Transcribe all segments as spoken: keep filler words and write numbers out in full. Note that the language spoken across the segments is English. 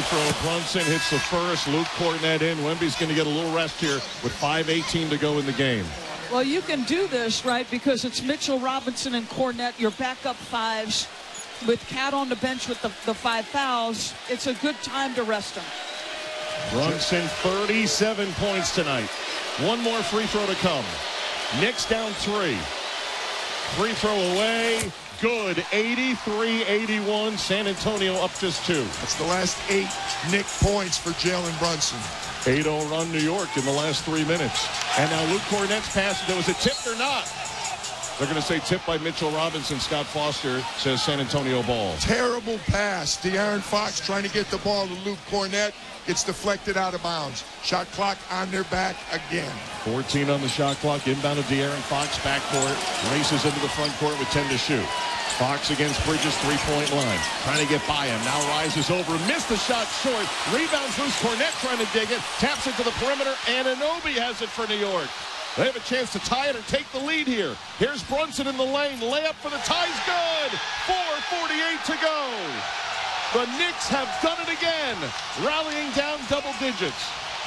throw. Brunson hits the first. Luke Kornet in. Wemby's going to get a little rest here with five eighteen to go in the game. Well, you can do this, right, because it's Mitchell Robinson and Kornet, your backup fives. With Cat on the bench with the, the five fouls, it's a good time to rest him. Brunson, thirty-seven points tonight. One more free throw to come. Knicks down three. Free throw away. Good. eighty-three eighty-one. San Antonio up just two. That's the last eight Knick points for Jalen Brunson. eight oh run New York in the last three minutes. And now Luke Kornet's pass. There was a tip or not? They're going to say tip by Mitchell Robinson. Scott Foster says San Antonio ball. Terrible pass. De'Aaron Fox trying to get the ball to Luke Kornet. Gets deflected out of bounds. Shot clock on their back again. fourteen on the shot clock. Inbound of De'Aaron Fox. Backcourt. Races into the front court with ten to shoot. Fox against Bridges, three-point line. Trying to get by him. Now rises over. Missed the shot short. Rebounds loose. Kornet trying to dig it. Taps it to the perimeter. Anunoby has it for New York. They have a chance to tie it or take the lead here. Here's Brunson in the lane. Layup for the tie's good. four forty-eight to go. The Knicks have done it again. Rallying down double digits.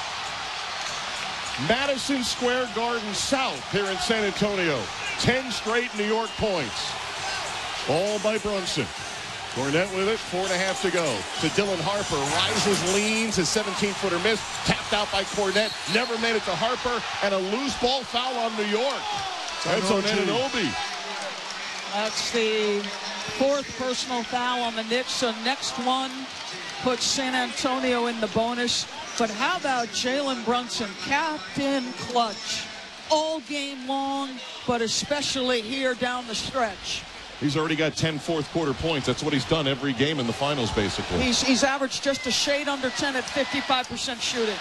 Madison Square Garden South here in San Antonio. ten straight New York points. All by Brunson. Kornet with it, four and a half to go. To Dylan Harper, rises, leans, a seventeen-footer miss, tapped out by Kornet, never made it to Harper, and a loose ball foul on New York. That's on Anunoby. That's the fourth personal foul on the Knicks, so next one puts San Antonio in the bonus. But how about Jalen Brunson, captain clutch, all game long, but especially here down the stretch. He's already got ten fourth-quarter points. That's what he's done every game in the finals, basically. He's, he's averaged just a shade under ten at fifty-five percent shooting.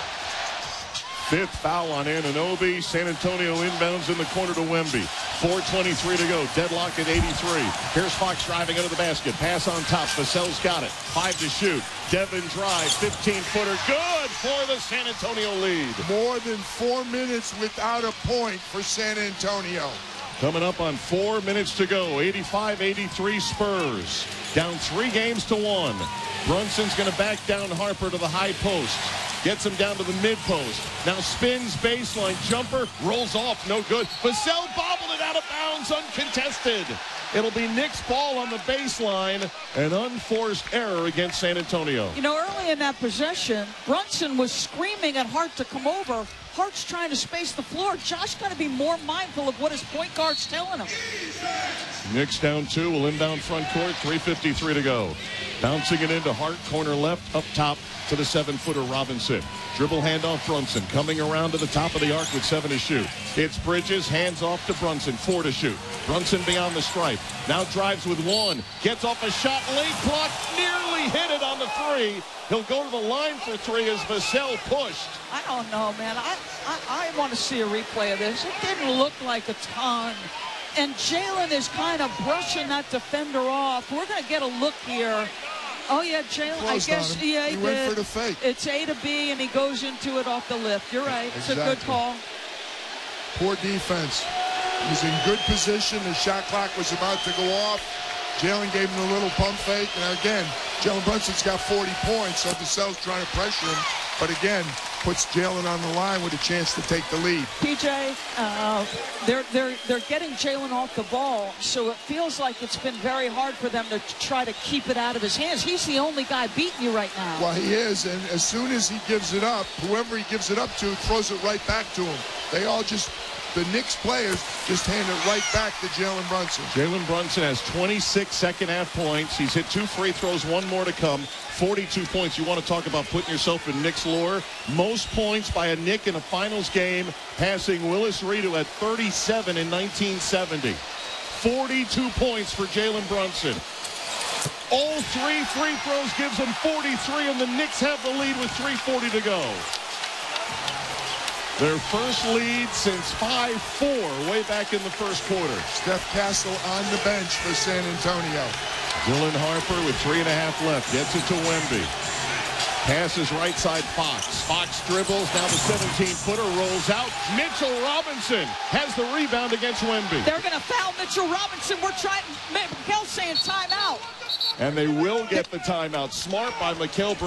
Fifth foul on Anunoby. San Antonio inbounds in the corner to Wemby. four twenty-three to go. Deadlock at eighty-three. Here's Fox driving under the basket. Pass on top. Vassell's got it. Five to shoot. Devin drive. fifteen-footer. Good for the San Antonio lead. More than four minutes without a point for San Antonio. Coming up on four minutes to go. eighty-five eighty-three Spurs. Down three games to one. Brunson's going to back down Harper to the high post. Gets him down to the mid post. Now spins baseline. Jumper. Rolls off. No good. Vassell bobbled it out of bounds. Uncontested. It'll be Knicks ball on the baseline. An unforced error against San Antonio. You know, early in that possession, Brunson was screaming at Hart to come over. Hart's trying to space the floor. Josh got to be more mindful of what his point guard's telling him. Knicks down two. Will inbound front court. three fifty-three to go. Bouncing it into Hart. Corner left. Up top to the seven-footer Robinson. Dribble handoff Brunson. Coming around to the top of the arc with seven to shoot. It's Bridges. Hands off to Brunson. Four to shoot. Brunson beyond the stripe. Now drives with one. Gets off a shot. Late block. Nearly hit it on the three. He'll go to the line for three as Vassell pushed. I don't know, man. I, I, I want to see a replay of this. It didn't look like a ton. And Jalen is kind of brushing that defender off. We're going to get a look here. Oh, yeah, Jalen, I guess, yeah, he, he did. went for the fake. It's A to B, and he goes into it off the lift. You're right. It's exactly. a good call. Poor defense. He's in good position. The shot clock was about to go off. Jalen gave him a little pump fake. And again, Jalen Brunson's got forty points, so Vassell's trying to pressure him. But again, puts Jalen on the line with a chance to take the lead. P J, uh, they're, they're, they're getting Jalen off the ball, so it feels like it's been very hard for them to try to keep it out of his hands. He's the only guy beating you right now. Well, he is, and as soon as he gives it up, whoever he gives it up to throws it right back to him. They all just... The Knicks players just hand it right back to Jalen Brunson. Jalen Brunson has twenty-six second-half points. He's hit two free throws, one more to come. forty-two points. You want to talk about putting yourself in Knicks lore? Most points by a Knick in a finals game, passing Willis Reed, who had thirty-seven in nineteen seventy. forty-two points for Jalen Brunson. All three free throws gives him forty-three, and the Knicks have the lead with three forty to go. Their first lead since five four way back in the first quarter. Steph Castle on the bench for San Antonio. Dylan Harper with three and a half left. Gets it to Wemby. Passes right side Fox. Fox dribbles. Now the seventeen-footer rolls out. Mitchell Robinson has the rebound against Wemby. They're going to foul Mitchell Robinson. We're trying. Mikel's saying timeout. And they will get the timeout. Smart by Mikel.